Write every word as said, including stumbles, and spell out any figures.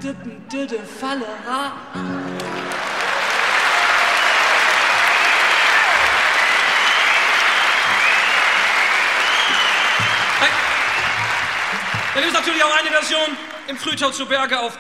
ditten, ditte, Fallera. Da gibt es natürlich auch eine Version im Frühtau zu Berge auf